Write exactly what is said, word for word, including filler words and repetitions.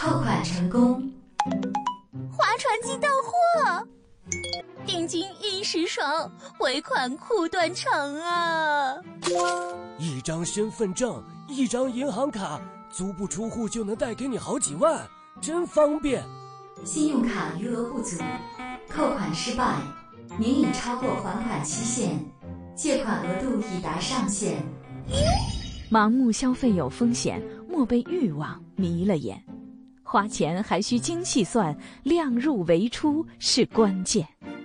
扣款成功， 划船机到货，定金一时爽，尾款苦断肠啊！ 一张身份证，一张银行卡，足不出户就能贷给你好几万，真方便。 信用卡余额不足，扣款失败，您已超过还款期限，借款额度已达上限。 盲目消费有风险，莫被欲望迷了眼。花钱还需精细算，量入为出是关键。